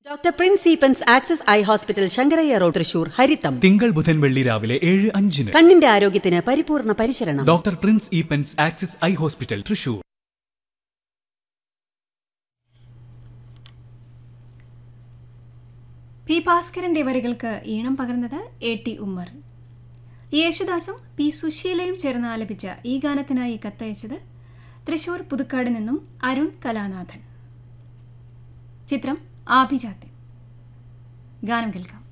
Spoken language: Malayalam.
Doctor Prince Eappen's access eye hospital Sankaraiah road Thrissur ഹരിതം തിങ്കൾ ബുധൻ വെള്ളി രാവിലെ 7:05 കണ്ണിന്റെ ആരോഗ്യത്തിന് പരിപൂർണ പരിചരണം. Doctor Prince Eappen's access eye hospital Thrissur. P ഭാസ്കരന്റെ വരികൾക്ക് ഈണം പകർന്നത് A.T. ഉമ്മർ. യേശുദാസും പി സുശീലയും ചേർന്ന് ആലപിച്ച ഈ ഗാനത്തിനായി കത്തയച്ചത് തൃശൂർ പുതുക്കാട് നിന്നും അരുൺ കലാനാഥൻ. ചിത്രം ആഭിജാത്യം. ഗാനം കേൾക്കാം.